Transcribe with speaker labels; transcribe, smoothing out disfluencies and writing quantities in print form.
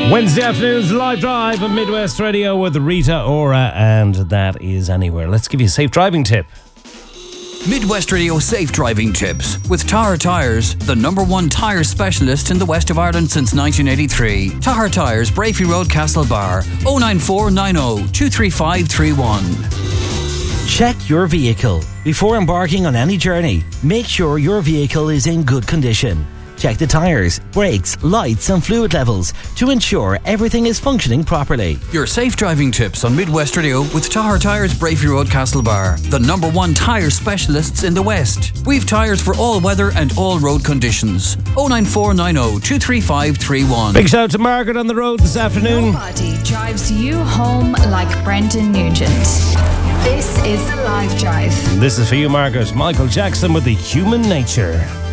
Speaker 1: Wednesday afternoons, live drive on Midwest Radio with Rita Ora, and that is Anywhere. Let's give you a safe driving tip.
Speaker 2: Midwest Radio Safe Driving Tips with Tahar Tyres, the #1 tyre specialist in the west of Ireland since 1983. Tahar Tyres, Brafey Road, Castlebar, 09490 23531.
Speaker 3: Check your vehicle. Before embarking on any journey, make sure your vehicle is in good condition. Check the tyres, brakes, lights and fluid levels to ensure everything is functioning properly.
Speaker 2: Your safe driving tips on Midwest Radio with Tahar Tyres, Brafey Road, Castlebar, the #1 tyre specialists in the West. We've tyres for all weather and all road conditions. 09490 23531.
Speaker 1: Big shout out to Margaret on the road this afternoon.
Speaker 4: Nobody drives you home like Brendan Nugent. This is The Live Drive.
Speaker 1: This is for you, Margaret. Michael Jackson with the Human Nature.